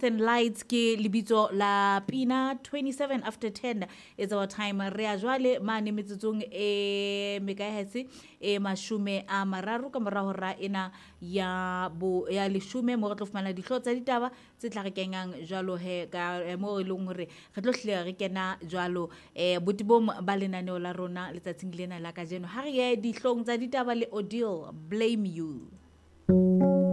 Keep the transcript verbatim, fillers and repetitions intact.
Northern Lights ke libitso la Pina. Twenty-seven after ten is our time. Re a jwale mane metsotsong e mekae e mashume a mararo ka mora hora ena ya bo ya leshume mo re tlo fumana dihlotsa tsa ditaba tse tla re kenyang jwalo he ka mo e leng hore re tlo hlela re kena jwalo eh botibong ba lenaneo la rona letsatsing lena la ka jeno ha re ye dihlong tsa ditaba le Odile Blame You.